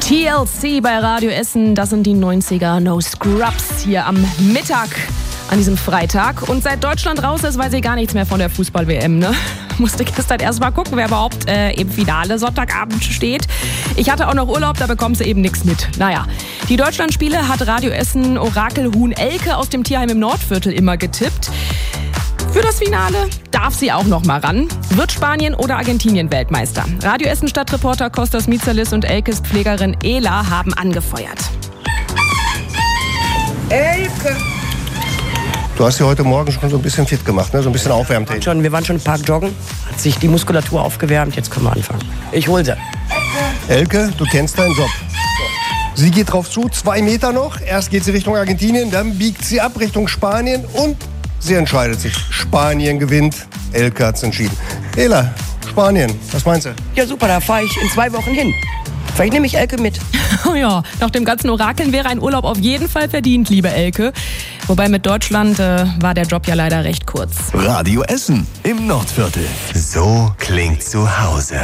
TLC bei Radio Essen, das sind die 90er No Scrubs hier am Mittag an diesem Freitag. Und seit Deutschland raus ist, weiß ich gar nichts mehr von der Fußball-WM, ne? Musste gestern erst mal gucken, wer überhaupt im Finale Sonntagabend steht. Ich hatte auch noch Urlaub, da bekommst du eben nichts mit. Naja, die Deutschlandspiele hat Radio Essen Orakelhuhn Elke aus dem Tierheim im Nordviertel immer getippt. Für das Finale darf sie auch noch mal ran. Wird Spanien oder Argentinien Weltmeister? Radio Essen Stadtreporter Kostas Mitsalis und Elkes Pflegerin Ela haben angefeuert. Elke! Du hast sie heute Morgen schon so ein bisschen fit gemacht, ne? So ein bisschen aufwärmt. Wir waren schon im Park joggen, hat sich die Muskulatur aufgewärmt, jetzt können wir anfangen. Ich hol sie. Elke, du kennst deinen Job. Sie geht drauf zu, 2 Meter noch. Erst geht sie Richtung Argentinien, dann biegt sie ab Richtung Spanien und sie entscheidet sich. Spanien gewinnt. Elke hat's entschieden. Ela, Spanien, was meinst du? Ja super, da fahre ich in 2 Wochen hin. Vielleicht nehme ich Elke mit. Oh ja, nach dem ganzen Orakeln wäre ein Urlaub auf jeden Fall verdient, liebe Elke. Wobei mit Deutschland war der Job ja leider recht kurz. Radio Essen im Nordviertel. So klingt zu Hause.